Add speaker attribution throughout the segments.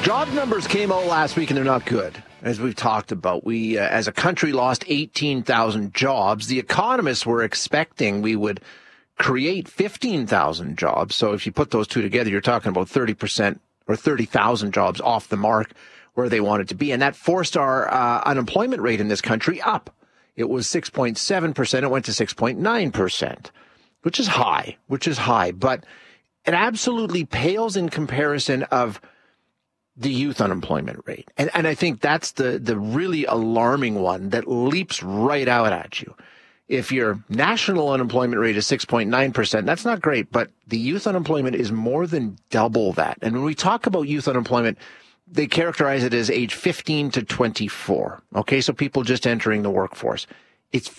Speaker 1: Job numbers came out last week, and they're not good. As we've talked about, we, as a country, lost 18,000 jobs. The economists were expecting we would create 15,000 jobs. So if you put those two together, you're talking about 30% or 30,000 jobs off the mark where they wanted to be. And that forced our unemployment rate in this country up. It was 6.7%. It went to 6.9%, which is high. But it absolutely pales in comparison of the youth unemployment rate. And I think that's the really alarming one that leaps right out at you. If your national unemployment rate is 6.9%, that's not great, but the youth unemployment is more than double that. And when we talk about youth unemployment, they characterize it as age 15 to 24. Okay, so people just entering the workforce. It's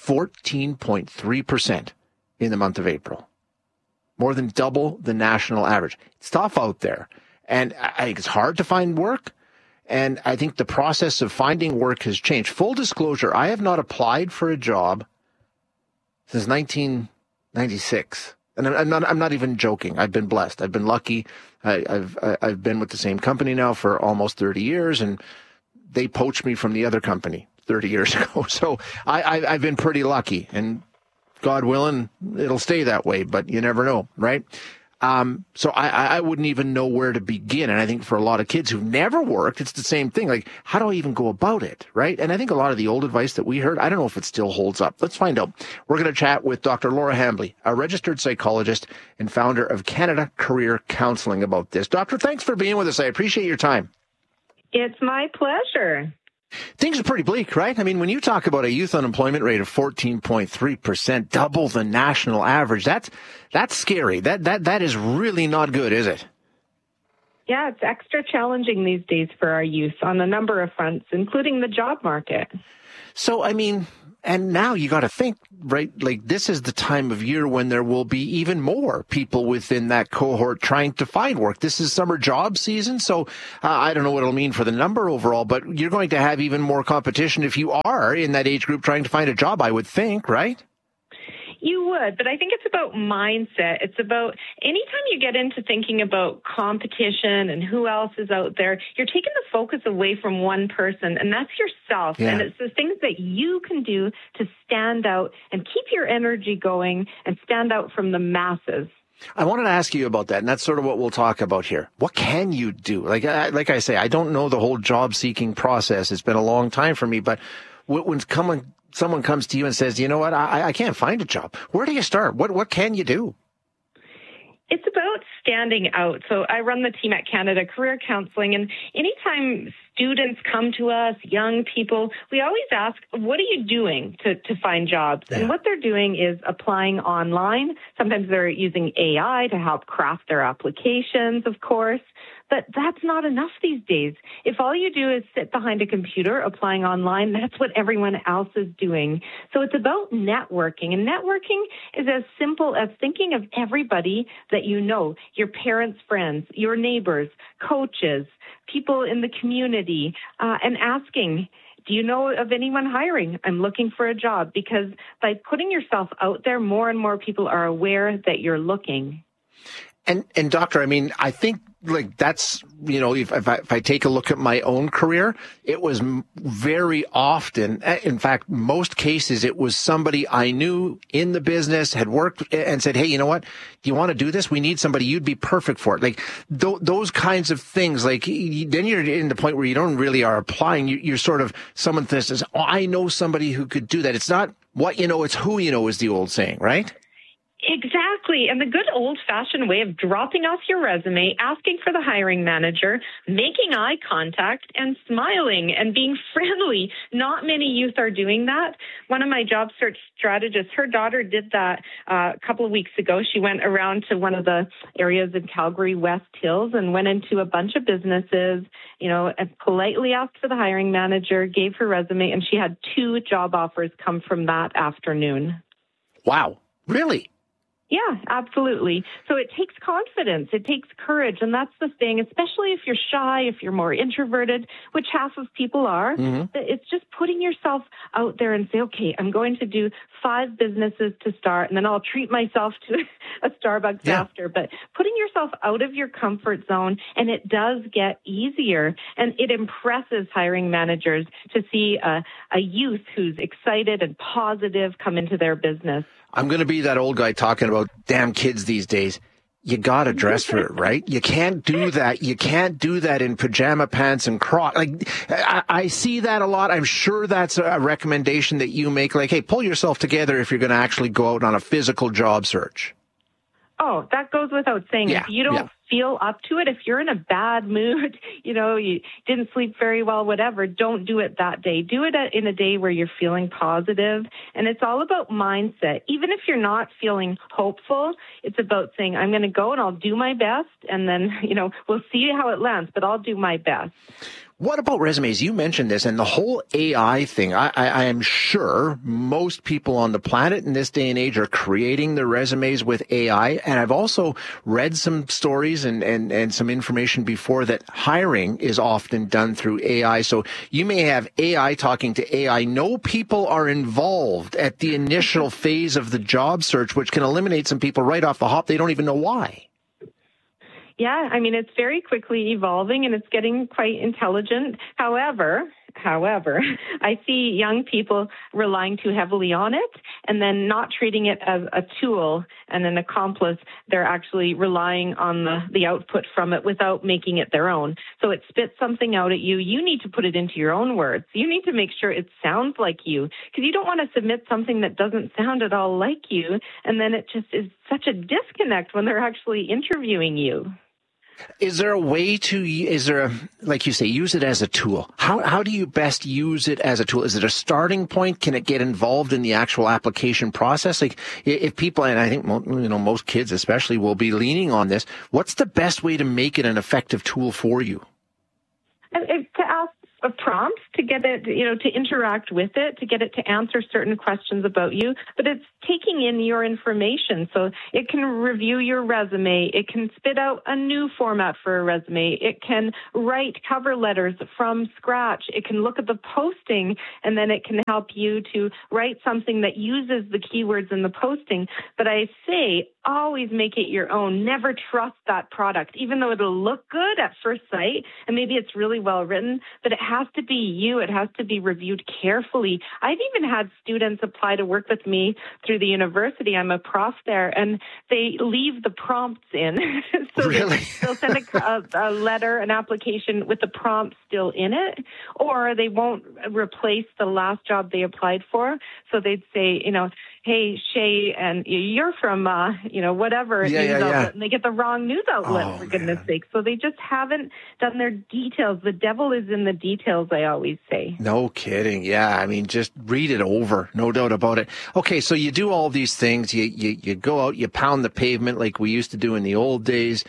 Speaker 1: 14.3% in the month of April. More than double the national average. It's tough out there. And I think it's hard to find work. And I think the process of finding work has changed. Full disclosure, I have not applied for a job since 1996. And I'm not even joking. I've been blessed. I've been lucky. I've been with the same company now for almost 30 years, and they poached me from the other company 30 years ago. So I've been pretty lucky, and God willing, it'll stay that way, but you never know, right? So I wouldn't even know where to begin. And I think for a lot of kids who've never worked, it's the same thing. Like, how do I even go about it? Right. And I think a lot of the old advice that we heard, I don't know if it still holds up. Let's find out. We're going to chat with Dr. Laura Hambly, a registered psychologist and founder of Canada Career Counseling, about this. Doctor, thanks for being with us. I appreciate your time.
Speaker 2: It's my pleasure.
Speaker 1: Things are pretty bleak, right? I mean, when you talk about a youth unemployment rate of 14.3%, double the national average, that's scary. That is really not good, is it?
Speaker 2: Yeah, it's extra challenging these days for our youth on a number of fronts, including the job market.
Speaker 1: So, I mean, and now you got to think, right, like this is the time of year when there will be even more people within that cohort trying to find work. This is summer job season. So I don't know what it'll mean for the number overall, but you're going to have even more competition if you are in that age group trying to find a job, I would think, right?
Speaker 2: You would, but I think it's about mindset. It's about anytime you get into thinking about competition and who else is out there, you're taking the focus away from one person, and that's yourself. Yeah. And it's the things that you can do to stand out and keep your energy going and stand out from the masses.
Speaker 1: I wanted to ask you about that, and that's sort of what we'll talk about here. What can you do? Like I say, I don't know the whole job-seeking process. It's been a long time for me, but when someone comes to you and says, you know what, I can't find a job, where do you start? What can you do?
Speaker 2: It's about standing out. So I run the team at Canada Career Counseling, and anytime students come to us, young people, we always ask, what are you doing to find jobs? Yeah. And what they're doing is applying online. Sometimes they're using AI to help craft their applications, of course. But that's not enough these days. If all you do is sit behind a computer applying online, that's what everyone else is doing. So it's about networking. And networking is as simple as thinking of everybody that you know, your parents' friends, your neighbors, coaches, people in the community, and asking, do you know of anyone hiring? I'm looking for a job. Because by putting yourself out there, more and more people are aware that you're looking.
Speaker 1: And doctor, I mean, I think like that's, you know, if I take a look at my own career, it was very often, in fact, most cases, it was somebody I knew in the business, had worked and said, hey, you know what? Do you want to do this? We need somebody. You'd be perfect for it. Like those kinds of things, like then you're in the point where you don't really are applying. You're sort of someone that says, oh, I know somebody who could do that. It's not what you know, it's who you know is the old saying, right?
Speaker 2: Exactly. And the good old-fashioned way of dropping off your resume, asking for the hiring manager, making eye contact, and smiling and being friendly. Not many youth are doing that. One of my job search strategists, her daughter did that a couple of weeks ago. She went around to one of the areas in Calgary, West Hills, and went into a bunch of businesses, you know, and politely asked for the hiring manager, gave her resume, and she had 2 job offers come from that afternoon.
Speaker 1: Wow. Really?
Speaker 2: Yeah, absolutely. So it takes confidence. It takes courage. And that's the thing, especially if you're shy, if you're more introverted, which half of people are. It's just putting yourself out there and say, okay, I'm going to do 5 businesses to start, and then I'll treat myself to a Starbucks after. But putting yourself out of your comfort zone, and it does get easier. And it impresses hiring managers to see a youth who's excited and positive come into their business.
Speaker 1: I'm going to be that old guy talking about damn kids these days. You got to dress for it, right? You can't do that. You can't do that in pajama pants and Crocs. Like, I see that a lot. I'm sure that's a recommendation that you make. Like, hey, pull yourself together if you're going to actually go out on a physical job search.
Speaker 2: Oh, that goes without saying. If you don't feel up to it, if you're in a bad mood, you didn't sleep very well, whatever, don't do it that day. Do it in a day where you're feeling positive. And it's all about mindset. Even if you're not feeling hopeful, it's about saying, I'm going to go and I'll do my best. And then, we'll see how it lands, but I'll do my best.
Speaker 1: What about resumes? You mentioned this and the whole AI thing. I am sure most people on the planet in this day and age are creating their resumes with AI. And I've also read some stories and some information before that hiring is often done through AI. So you may have AI talking to AI. No people are involved at the initial phase of the job search, which can eliminate some people right off the hop. They don't even know why.
Speaker 2: Yeah, I mean, it's very quickly evolving and it's getting quite intelligent. However, I see young people relying too heavily on it and then not treating it as a tool and an accomplice. They're actually relying on the output from it without making it their own. So it spits something out at you. You need to put it into your own words. You need to make sure it sounds like you, because you don't want to submit something that doesn't sound at all like you. And then it just is such a disconnect when they're actually interviewing you.
Speaker 1: Is there a way to, like you say, use it as a tool? How do you best use it as a tool? Is it a starting point? Can it get involved in the actual application process? Like if people, and I think, most kids especially will be leaning on this, what's the best way to make it an effective tool for you?
Speaker 2: To ask a prompt to get it, to interact with it, to get it to answer certain questions about you, but it's taking in your information. So it can review your resume. It can spit out a new format for a resume. It can write cover letters from scratch. It can look at the posting, and then it can help you to write something that uses the keywords in the posting. But I say, always make it your own. Never trust that product, even though it'll look good at first sight, and maybe it's really well written, but it has to be you. It has to be reviewed carefully. I've even had students apply to work with me through the university. I'm a prof there, and they leave the prompts in. So
Speaker 1: really?
Speaker 2: They'll send a letter, an application with the prompt still in it, or they won't replace the last job they applied for. So they'd say, hey, Shay, and you're from, whatever news outlet, and they get the wrong news outlet, for goodness sake. So they just haven't done their details. The devil is in the details, I always say.
Speaker 1: No kidding. Yeah, I mean, just read it over, no doubt about it. Okay, so you do all these things. You go out, you pound the pavement like we used to do in the old days.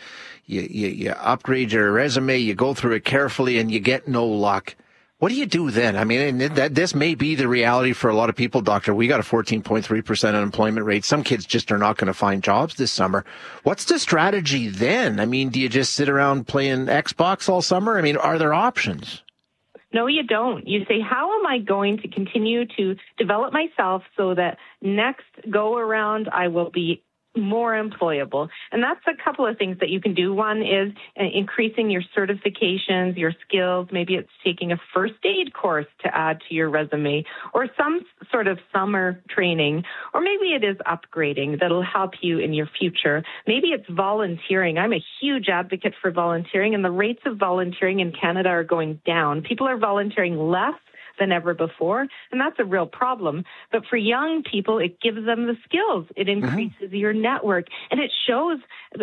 Speaker 1: You upgrade your resume, you go through it carefully, and you get no luck. What do you do then? I mean, this may be the reality for a lot of people, Doctor. We got a 14.3% unemployment rate. Some kids just are not going to find jobs this summer. What's the strategy then? I mean, do you just sit around playing Xbox all summer? I mean, are there options?
Speaker 2: No, you don't. You say, how am I going to continue to develop myself so that next go around I will be more employable? And that's a couple of things that you can do. One is increasing your certifications, your skills. Maybe it's taking a first aid course to add to your resume, or some sort of summer training, or maybe it is upgrading that'll help you in your future. Maybe it's volunteering. I'm a huge advocate for volunteering, and the rates of volunteering in Canada are going down. People are volunteering less than ever before, and that's a real problem. But for young people, it gives them the skills. It increases your network, and it shows,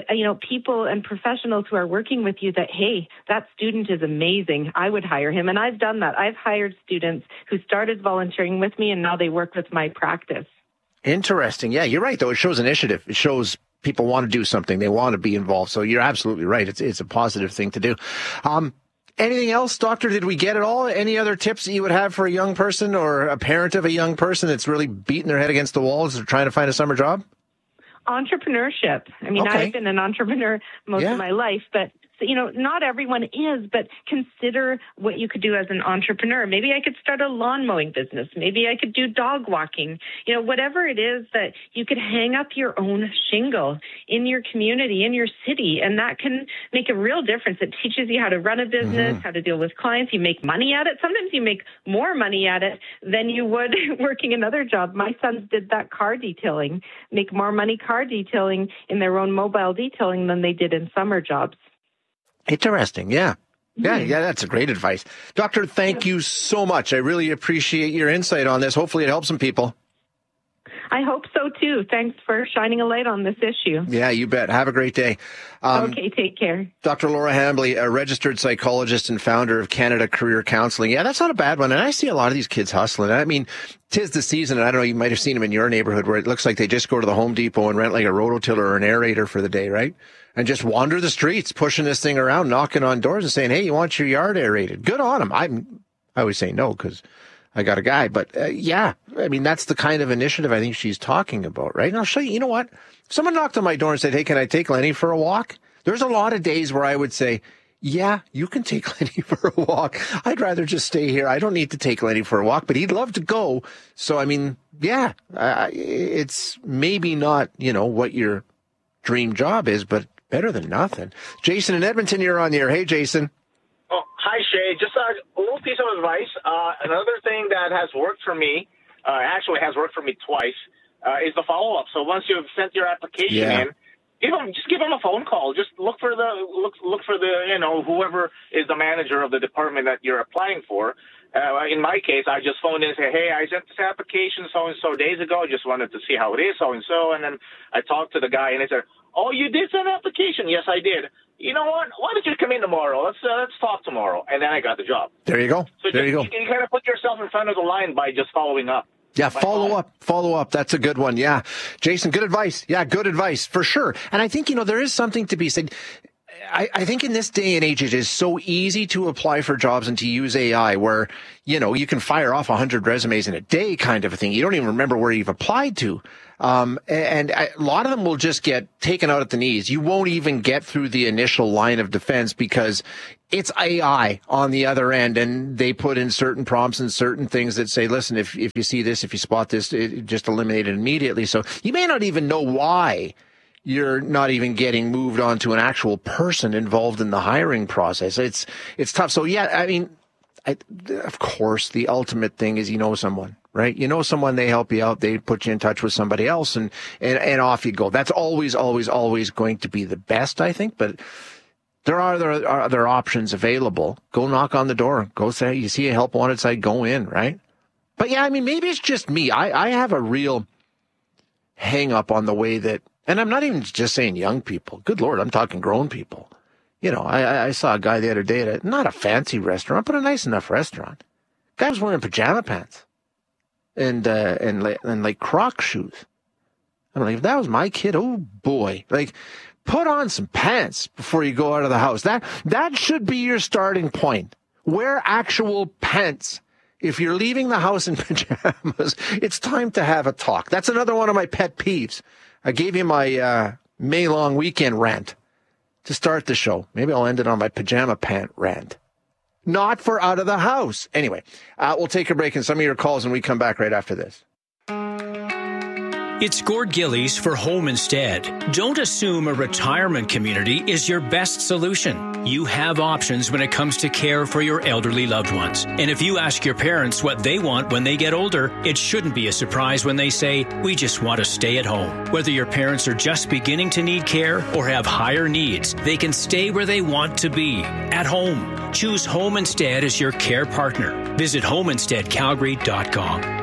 Speaker 2: people and professionals who are working with you that, hey, that student is amazing. I would hire him, and I've done that. I've hired students who started volunteering with me, and now they work with my practice. Interesting.
Speaker 1: Yeah, you're right, though. It shows initiative. It shows people want to do something. They want to be involved. So you're absolutely right. It's a positive thing to do. Anything else, Doctor? Did we get it all? Any other tips that you would have for a young person or a parent of a young person that's really beating their head against the walls or trying to find a summer job?
Speaker 2: Entrepreneurship. I mean,
Speaker 1: Okay.
Speaker 2: I've been an entrepreneur most of my life, but not everyone is, but consider what you could do as an entrepreneur. Maybe I could start a lawn mowing business. Maybe I could do dog walking. Whatever it is that you could hang up your own shingle in your community, in your city, and that can make a real difference. It teaches you how to run a business, how to deal with clients. You make money at it. Sometimes you make more money at it than you would working another job. My sons did that car detailing, make more money car detailing in their own mobile detailing than they did in summer jobs.
Speaker 1: Interesting. Yeah. Yeah, that's a great advice. Doctor, thank you so much. I really appreciate your insight on this. Hopefully it helps some people.
Speaker 2: I hope so, too. Thanks for shining a light on this issue.
Speaker 1: Yeah, you bet. Have a great day.
Speaker 2: Okay, take care.
Speaker 1: Dr. Laura Hambly, a registered psychologist and founder of Canada Career Counseling. Yeah, that's not a bad one. And I see a lot of these kids hustling. I mean, 'tis the season, and I don't know, you might have seen them in your neighborhood where it looks like they just go to the Home Depot and rent like a rototiller or an aerator for the day, right? And just wander the streets, pushing this thing around, knocking on doors and saying, hey, you want your yard aerated? Good on them. I always say no because I got a guy. But yeah, I mean, that's the kind of initiative I think she's talking about, right? And I'll show you, you know what? If someone knocked on my door and said, hey, can I take Lenny for a walk? There's a lot of days where I would say, yeah, you can take Lenny for a walk. I'd rather just stay here. I don't need to take Lenny for a walk, but he'd love to go. So, I mean, yeah, it's maybe not, what your dream job is, but better than nothing. Jason in Edmonton, you're on the air. Hey, Jason.
Speaker 3: Oh, hi, Shay. Just a little piece of advice. Another thing that has worked for me, actually has worked for me twice, is the follow-up. So once you've sent your application in, give them a phone call. Just look for the whoever is the manager of the department that you're applying for. In my case, I just phoned in and said, hey, I sent this application so-and-so days ago. Just wanted to see how it is, so-and-so. And then I talked to the guy, and he said, oh, you did send an application? Yes, I did. You know what? Why don't you come in tomorrow? Let's talk tomorrow. And then I got the job.
Speaker 1: There you go.
Speaker 3: So
Speaker 1: there you go.
Speaker 3: You can kind of put yourself in front of the line by just following up.
Speaker 1: Yeah, follow up. That's a good one. Yeah. Jason, good advice. Yeah, good advice for sure. And I think, there is something to be said. I think in this day and age, it is so easy to apply for jobs and to use AI where, you can fire off 100 resumes in a day kind of a thing. You don't even remember where you've applied to. And a lot of them will just get taken out at the knees. You won't even get through the initial line of defense because it's AI on the other end, and they put in certain prompts and certain things that say, listen, if you see this, if you spot this, just eliminate it immediately. So you may not even know why you're not even getting moved on to an actual person involved in the hiring process. It's tough. So yeah, I mean, of course, the ultimate thing is someone, right? Someone, they help you out, they put you in touch with somebody else, and off you go. That's always going to be the best, I think. But there are other options available. Go knock on the door. Go say, you see a help wanted site, go in, right? But yeah, I mean, maybe it's just me. I have a real hang up on the way that, and I'm not even just saying young people. Good Lord, I'm talking grown people. I saw a guy the other day at not a fancy restaurant, but a nice enough restaurant. Guy was wearing pajama pants and like Croc shoes. I'm like, if that was my kid, oh boy, like put on some pants before you go out of the house. That should be your starting point. Wear actual pants. If you're leaving the house in pajamas, it's time to have a talk. That's another one of my pet peeves. I gave you my May long weekend rant to start the show. Maybe I'll end it on my pajama pant rant. Not for out of the house. Anyway, we'll take a break and some of your calls and we come back right after this.
Speaker 4: It's Gord Gillies for Home Instead. Don't assume a retirement community is your best solution. You have options when it comes to care for your elderly loved ones. And if you ask your parents what they want when they get older, it shouldn't be a surprise when they say, we just want to stay at home. Whether your parents are just beginning to need care or have higher needs, they can stay where they want to be, at home. Choose Home Instead as your care partner. Visit homeinsteadcalgary.com.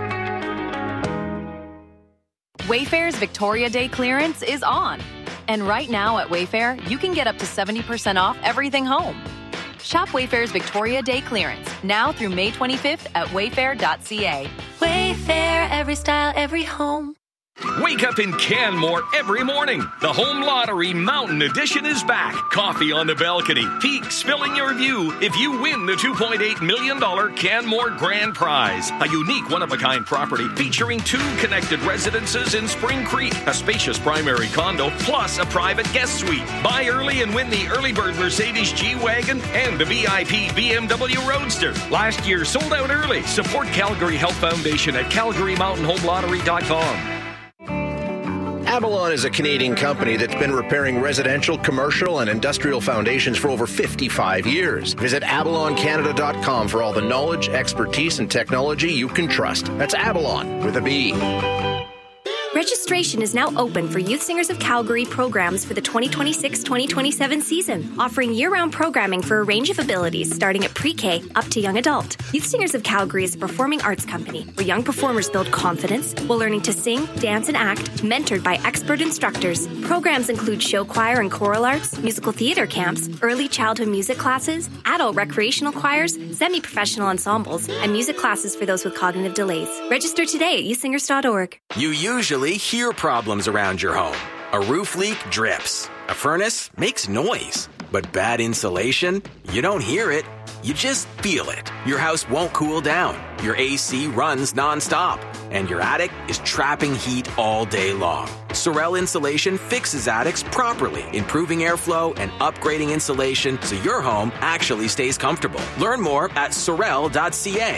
Speaker 5: Wayfair's Victoria Day clearance is on. And right now at Wayfair, you can get up to 70% off everything home. Shop Wayfair's Victoria Day clearance now through May 25th at wayfair.ca.
Speaker 6: Wayfair, every style, every home. Wake up in Canmore every morning. The Home Lottery Mountain Edition is back. Coffee on the balcony. Peaks filling your view if you win the $2.8 million Canmore Grand Prize. A unique one-of-a-kind property featuring 2 connected residences in Spring Creek, a spacious primary condo, plus a private guest suite. Buy early and win the early bird Mercedes G-Wagon and the VIP BMW Roadster. Last year sold out early. Support Calgary Health Foundation at CalgaryMountainHomeLottery.com.
Speaker 1: Avalon is a Canadian company that's been repairing residential, commercial, and industrial foundations for over 55 years. Visit AvalonCanada.com for all the knowledge, expertise, and technology you can trust. That's Avalon with a B.
Speaker 7: Registration is now open for Youth Singers of Calgary programs for the 2026-2027 season, offering year-round programming for a range of abilities starting at pre-K up to young adult. Youth Singers of Calgary is a performing arts company where young performers build confidence while learning to sing, dance, and act, mentored by expert instructors. Programs include show choir and choral arts, musical theater camps, early childhood music classes, adult recreational choirs, semi-professional ensembles, and music classes for those with cognitive delays. Register today at youthsingers.org.
Speaker 8: You usually hear problems around your home. A roof leak drips. A furnace makes noise. But bad insulation? You don't hear it. You just feel it. Your house won't cool down. Your AC runs nonstop. And your attic is trapping heat all day long. Sorel Insulation fixes attics properly, improving airflow and upgrading insulation so your home actually stays comfortable. Learn more at sorel.ca.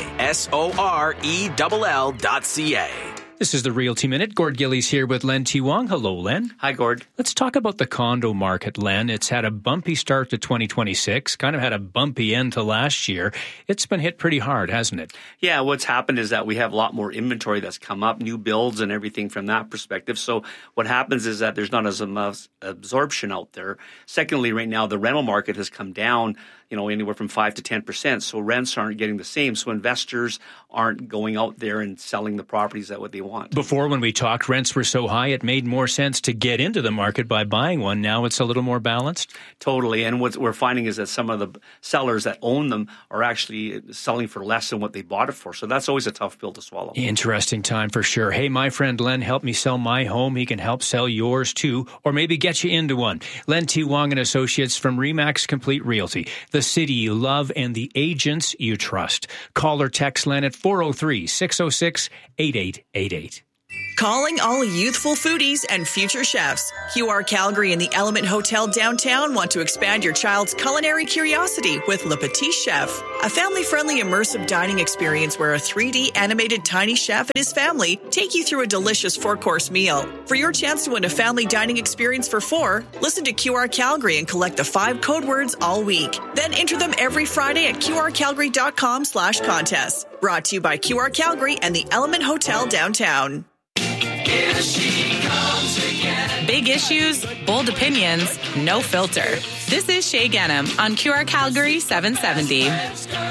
Speaker 8: SORELL.ca.
Speaker 4: This is the Realty Minute. Gord Gillies here with Len T. Wong. Hello, Len.
Speaker 9: Hi, Gord.
Speaker 4: Let's talk about the condo market, Len. It's had a bumpy start to 2026, kind of had a bumpy end to last year. It's been hit pretty hard, hasn't it?
Speaker 9: Yeah, what's happened is that we have a lot more inventory that's come up, new builds and everything from that perspective. So what happens is that there's not as much absorption out there. Secondly, right now, the rental market has come down, anywhere from 5 to 10%. So rents aren't getting the same. So investors aren't going out there and selling the properties at what they want.
Speaker 4: Before, when we talked, rents were so high, it made more sense to get into the market by buying one. Now it's a little more balanced.
Speaker 9: Totally. And what we're finding is that some of the sellers that own them are actually selling for less than what they bought it for. So that's always a tough pill to swallow.
Speaker 4: Interesting time for sure. Hey, my friend Len helped me sell my home. He can help sell yours too, or maybe get you into one. Len T. Wong and Associates from RE/MAX Complete Realty. The city you love and the agents you trust. Call or text Len at 403-606-8888.
Speaker 10: Calling all youthful foodies and future chefs. QR Calgary and the Element Hotel downtown want to expand your child's culinary curiosity with Le Petit Chef, a family-friendly immersive dining experience where a 3D animated tiny chef and his family take you through a delicious 4-course meal. For your chance to win a family dining experience for 4, listen to QR Calgary and collect the 5 code words all week. Then enter them every Friday at qrcalgary.com/contest. Brought to you by QR Calgary and the Element Hotel downtown.
Speaker 11: Here she comes again.
Speaker 12: Big issues, bold opinions, no filter. This is Shay Ghanem on QR Calgary 770.